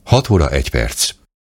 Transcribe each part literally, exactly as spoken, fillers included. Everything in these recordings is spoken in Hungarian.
hat óra egy perc.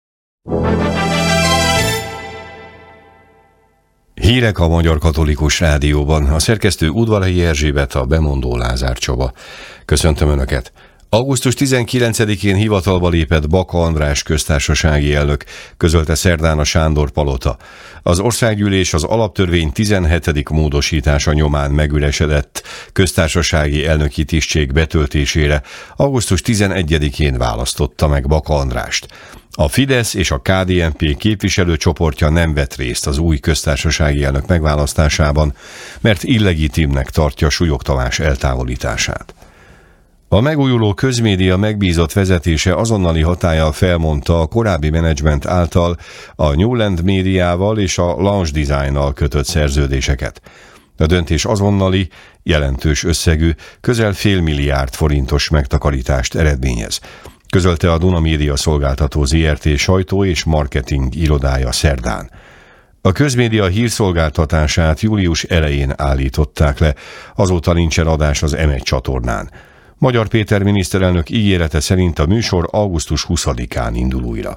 Hírek a Magyar Katolikus Rádióban. A szerkesztő Udvarhelyi Erzsébet, a bemondó Lázár Csaba. Köszöntöm Önöket! augusztus tizenkilencedikén hivatalba lépett Baka András köztársasági elnök, közölte szerdán a Sándor Palota. Az országgyűlés az alaptörvény tizenhetedik módosítása nyomán megüresedett köztársasági elnöki tisztség betöltésére augusztus tizenegyedikén választotta meg Baka Andrást. A Fidesz és a ká dé en pé képviselőcsoportja nem vett részt az új köztársasági elnök megválasztásában, mert illegitimnek tartja Súlyog Tamás eltávolítását. A megújuló közmédia megbízott vezetése azonnali hatállyal felmondta a korábbi menedzsment által a Newland médiával és a Lounge Designnal kötött szerződéseket. A döntés azonnali, jelentős összegű, közel fél milliárd forintos megtakarítást eredményez, közölte a Duna Média Szolgáltató zé er té sajtó és marketing irodája szerdán. A közmédia hírszolgáltatását július elején állították le, azóta nincsen adás az em egy csatornán. Magyar Péter miniszterelnök ígérete szerint a műsor augusztus huszadikán indul újra.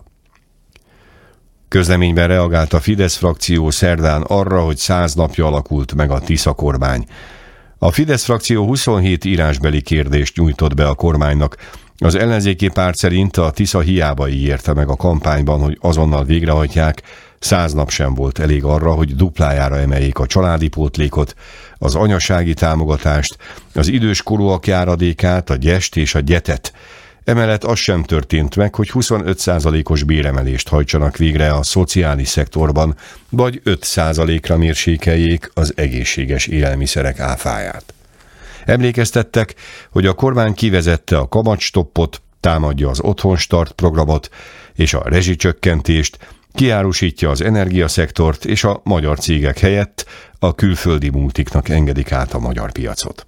Közleményben reagált a Fidesz frakció szerdán arra, hogy száz napja alakult meg a Tisza kormány. A Fidesz frakció huszonhét írásbeli kérdést nyújtott be a kormánynak. Az ellenzéki párt szerint a Tisza hiába ígérte meg a kampányban, hogy azonnal végrehajtják, száz nap sem volt elég arra, hogy duplájára emeljék a családi pótlékot, az anyasági támogatást, az időskorúak járadékát, a gyest és a gyetet. Emellett az sem történt meg, hogy huszonöt százalékos béremelést hajtsanak végre a szociális szektorban, vagy öt százalékra mérsékeljék az egészséges élelmiszerek áfáját. Emlékeztettek, hogy a kormány kivezette a kamatstoppot, támadja az Otthonstart programot és a rezsicsökkentést, kiárusítja az energiaszektort, és a magyar cégek helyett a külföldi multiknak engedik át a magyar piacot.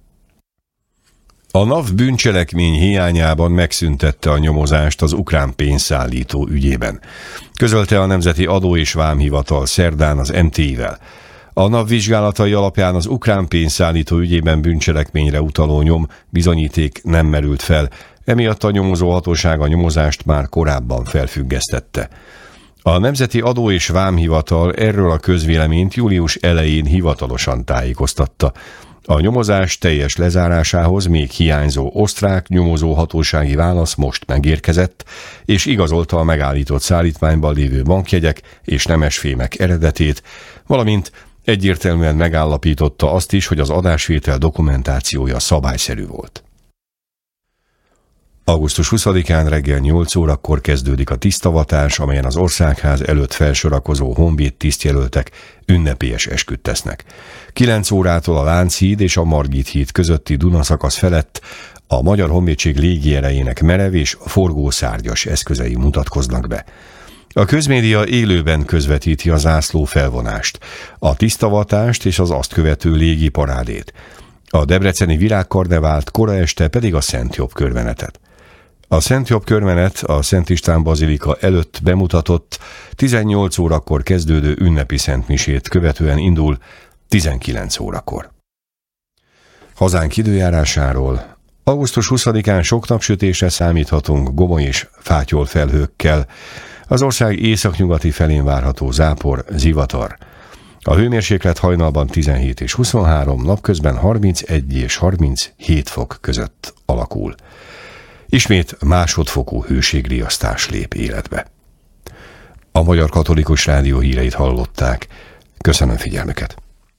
A NAV bűncselekmény hiányában megszüntette a nyomozást az ukrán pénzszállító ügyében, közölte a Nemzeti Adó és Vámhivatal szerdán az em té i-vel. A NAV vizsgálatai alapján az ukrán pénzszállító ügyében bűncselekményre utaló nyom bizonyíték nem merült fel, emiatt a nyomozó hatóság a nyomozást már korábban felfüggesztette. A Nemzeti Adó és Vámhivatal erről a közvéleményt július elején hivatalosan tájékoztatta. A nyomozás teljes lezárásához még hiányzó osztrák nyomozó hatósági válasz most megérkezett, és igazolta a megállított szállítmányban lévő bankjegyek és nemesfémek eredetét, valamint egyértelműen megállapította azt is, hogy az adásvétel dokumentációja szabályszerű volt. augusztus huszadikán reggel nyolc órakor kezdődik a tisztavatás, amelyen az Országház előtt felsorakozó honvéd tisztjelöltek ünnepélyes esküt tesznek. kilenc órától a Lánchíd és a Margit híd közötti Dunaszakasz felett a Magyar Honvédség légierejének merev és forgószárgyas eszközei mutatkoznak be. A közmédia élőben közvetíti a zászló felvonást, a tisztavatást és az azt követő légi parádét. A debreceni virágkarnevált, kora este pedig a Szent Jobb körmenetet. A Szent Jobb körmenet a Szent István bazilika előtt bemutatott tizennyolc órakor kezdődő ünnepi szentmisét követően indul tizenkilenc órakor. Hazánk időjárásáról: augusztus huszadikán sok napsütésre számíthatunk gomoly és fátyol felhőkkel. Az ország északnyugati felén várható zápor, zivatar. A hőmérséklet hajnalban tizenhét és huszonhárom, napközben harmincegy és harminchét fok között alakul. Ismét másodfokú hőségriasztás lép életbe. A Magyar Katolikus Rádió híreit hallották. Köszönöm figyelmüket!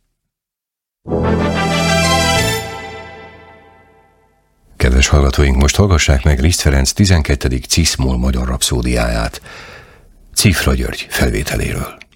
Kedves hallgatóink, most hallgassák meg Liszt Ferenc tizenkettedik Cisz-moll magyar rapszódiáját Cifra György felvételéről.